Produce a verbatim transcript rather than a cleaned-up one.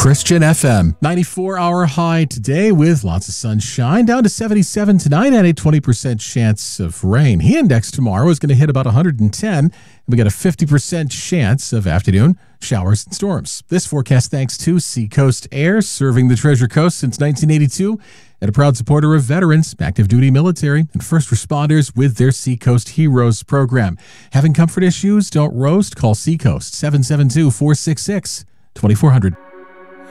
Christian F M. ninety-four hour high today with lots of sunshine. Down to seventy-seven tonight and a twenty percent chance of rain. Heat index tomorrow is going to hit about one hundred ten. And we got a fifty percent chance of afternoon showers and storms. This forecast thanks to Seacoast Air, serving the Treasure Coast since nineteen eighty-two, and a proud supporter of veterans, active duty military, and first responders with their Seacoast Heroes program. Having comfort issues? Don't roast. Call Seacoast seven seven two, four six six, two four zero zero.